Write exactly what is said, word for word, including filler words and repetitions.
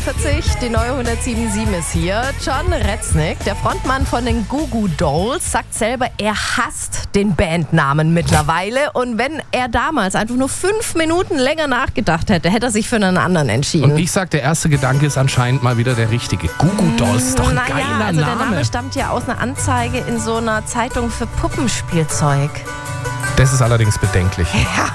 neunundvierzig, die neue hundertsieben ist hier. John Reznick, der Frontmann von den Goo Goo Dolls, sagt selber, er hasst den Bandnamen mittlerweile. Und wenn er damals einfach nur fünf Minuten länger nachgedacht hätte, hätte er sich für einen anderen entschieden. Und ich sag, der erste Gedanke ist anscheinend mal wieder der richtige. Goo Goo Dolls ist doch ein naja, geiler also Name. Der Name stammt ja aus einer Anzeige in so einer Zeitung für Puppenspielzeug. Das ist allerdings bedenklich. Ja.